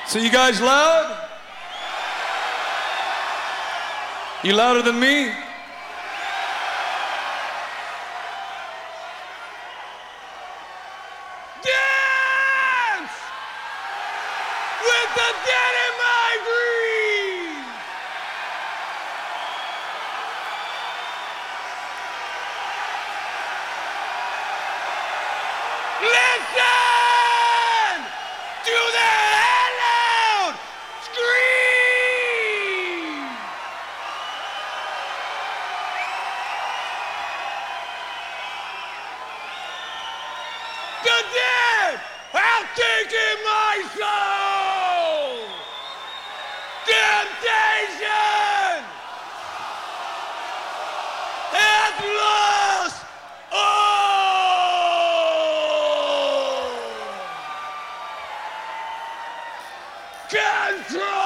So you guys loud? You louder than me? Dance with the dead in my dreams. Listen to the loud scream. The dead have taken my soul. Temptation has lost all control.